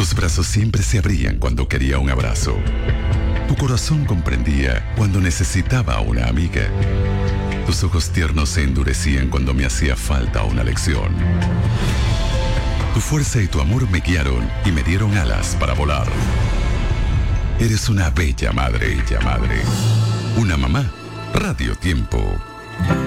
Tus brazos siempre se abrían cuando quería un abrazo. Tu corazón comprendía cuando necesitaba una amiga. Tus ojos tiernos se endurecían cuando me hacía falta una lección. Tu fuerza y tu amor me guiaron y me dieron alas para volar. Eres una bella madre, Una mamá, Radio Tiempo.